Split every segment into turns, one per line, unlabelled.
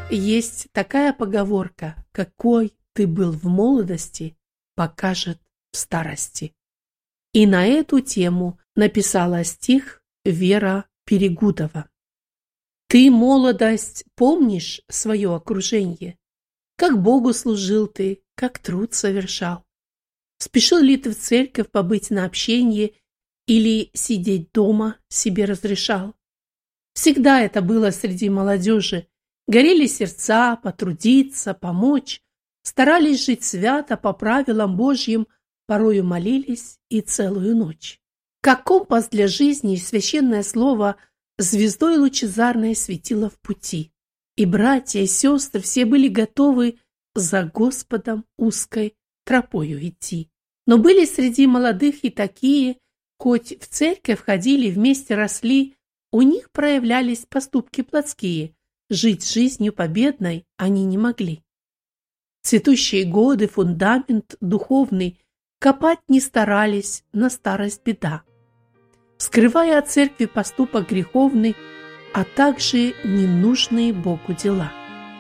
Есть такая поговорка: какой ты был в молодости, покажет в старости. И на эту тему написала стих Вера Перегудова. Ты, молодость, помнишь свое окружение? Как Богу служил ты, как труд совершал? Спешил ли ты в церковь побыть на общении или сидеть дома себе разрешал? Всегда это было среди молодежи. Горели сердца потрудиться, помочь, старались жить свято по правилам Божьим, порою молились и целую ночь. Как компас для жизни, священное слово звездой лучезарной светило в пути. И братья, и сестры все были готовы за Господом узкой тропою идти. Но были среди молодых и такие, хоть в церковь ходили, вместе росли, у них проявлялись поступки плотские, жить жизнью победной они не могли. Цветущие годы, фундамент духовный, копать не старались, на старость беда. Скрывая от церкви поступок греховный, а также ненужные Богу дела.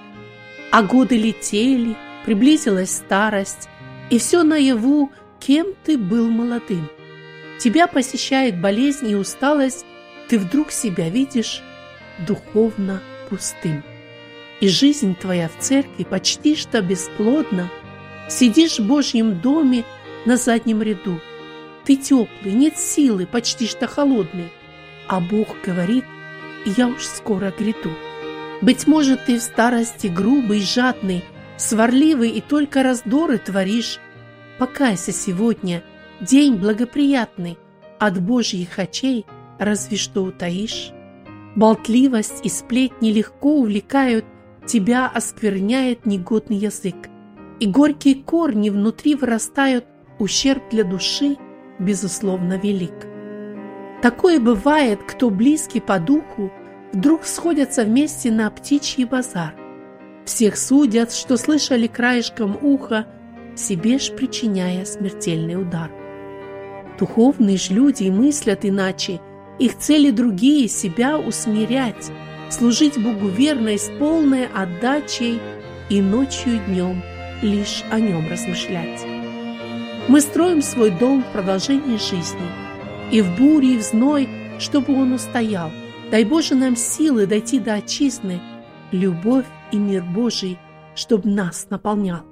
А годы летели, приблизилась старость, и все наяву, кем ты был молодым. Тебя посещает болезнь и усталость, ты вдруг себя видишь духовно пустым. И жизнь твоя в церкви почти что бесплодна. Сидишь в Божьем доме на заднем ряду. Ты теплый, нет силы, почти что холодный. А Бог говорит: я уж скоро гряду. Быть может, ты в старости грубый, жадный, сварливый и только раздоры творишь. Покайся сегодня, день благоприятный, от Божьих очей разве что утаишь. Болтливость и сплетни легко увлекают, тебя оскверняет негодный язык. И горькие корни внутри вырастают, ущерб для души, безусловно, велик. Такое бывает, кто близкий по духу, вдруг сходятся вместе на птичий базар. Всех судят, что слышали краешком уха, себе ж причиняя смертельный удар. Духовные ж люди мыслят иначе, их цели другие, себя усмирять, служить Богу верно и с полной отдачей, и ночью и днем лишь о нем размышлять. Мы строим свой дом в продолжении жизни, и в буре, и в зной, чтобы он устоял. Дай Боже нам силы дойти до отчизны, любовь и мир Божий, чтоб нас наполнял.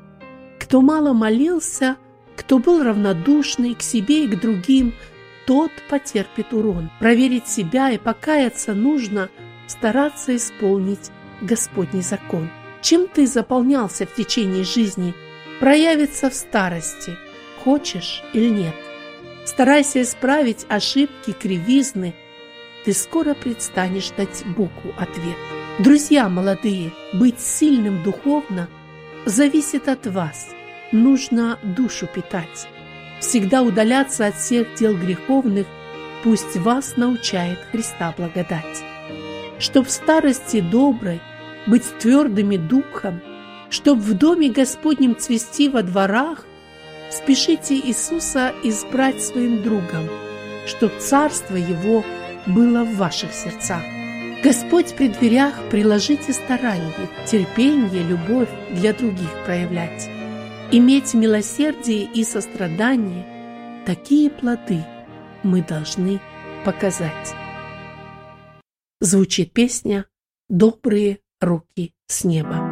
Кто мало молился, кто был равнодушный к себе и к другим, тот потерпит урон. Проверить себя и покаяться нужно, стараться исполнить Господний закон. Чем ты заполнялся в течение жизни, проявится в старости, хочешь или нет. Старайся исправить ошибки, кривизны, ты скоро предстанешь дать Богу ответ. Друзья молодые, быть сильным духовно зависит от вас. Нужно душу питать. Всегда удаляться от всех дел греховных, пусть вас научает Христа благодать. Чтоб в старости доброй быть твердыми духом, чтоб в доме Господнем цвести во дворах, спешите Иисуса избрать своим другом, чтоб царство Его было в ваших сердцах. Господь при дверях, приложите старание, терпение, любовь для других проявлять. Иметь милосердие и сострадание, такие плоды мы должны показать. Звучит песня «Добрые руки с неба».